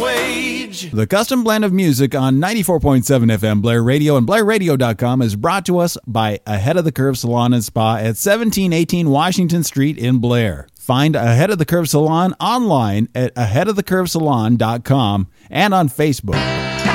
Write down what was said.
wage. The Custom Blend of Music on 94.7 FM Blair Radio and BlairRadio.com is brought to us by Ahead of the Curve Salon and Spa at 1718 Washington Street in Blair. Find Ahead of the Curve Salon online at aheadofthecurvesalon.com and on Facebook.